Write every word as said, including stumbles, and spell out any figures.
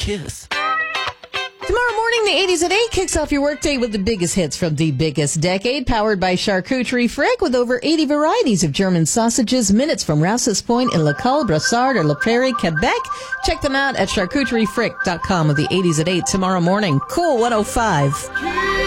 Kiss. Tomorrow morning, the eighties at eight kicks off your workday with the biggest hits from the biggest decade, powered by Charcuterie Frick with over eighty varieties of German sausages, minutes from Rouse's Point in Lacolle, Brassard, or La Prairie, Quebec. Check them out at charcuterie frick dot com with the eighties at eight tomorrow morning. Cool one oh five.